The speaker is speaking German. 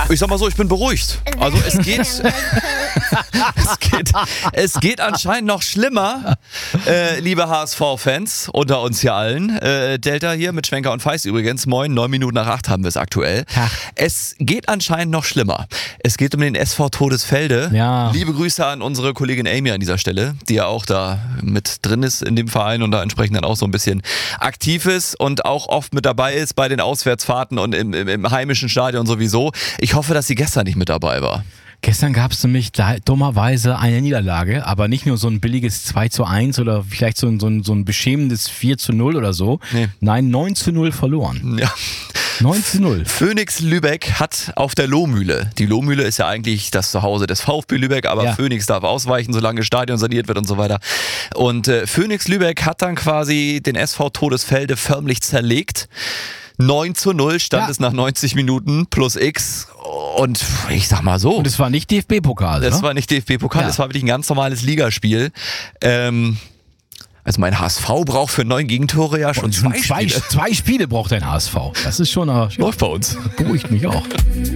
Ich sag mal so, ich bin beruhigt. Also es geht anscheinend noch schlimmer, liebe HSV-Fans unter uns hier allen. Delta hier mit Schwenker und Feist übrigens. Moin, 8:09 haben wir es aktuell. Ja. Es geht anscheinend noch schlimmer. Es geht um den SV Todesfelde. Ja. Liebe Grüße an unsere Kollegin Amy an dieser Stelle, die ja auch da mit drin ist in dem Verein und da entsprechend dann auch so ein bisschen aktiv ist und auch oft mit dabei ist bei den Auswärtsfahrten und im heimischen Stadion sowieso. Ich hoffe, dass sie gestern nicht mit dabei war. Gestern gab es nämlich dummerweise eine Niederlage, aber nicht nur so ein billiges 2:1 oder vielleicht so ein beschämendes 4:0 oder so. Nee. Nein, 9:0 verloren. Ja. 9:0. Phoenix Lübeck hat auf der Lohmühle, die Lohmühle ist ja eigentlich das Zuhause des VfB Lübeck, aber Ja. Phoenix darf ausweichen, solange das Stadion saniert wird und so weiter. Und Phoenix Lübeck hat dann quasi den SV Todesfelde förmlich zerlegt. 9:0 stand Ja. es nach 90 Minuten plus X und ich sag mal so. Und es war nicht DFB-Pokal, Das ne? war nicht DFB-Pokal, Ja. das war wirklich ein ganz normales Ligaspiel. Also mein HSV braucht für 9 Gegentore ja schon zwei Spiele. Zwei Spiele braucht ein HSV. Das ist schon Läuft bei uns. beruhigt mich auch.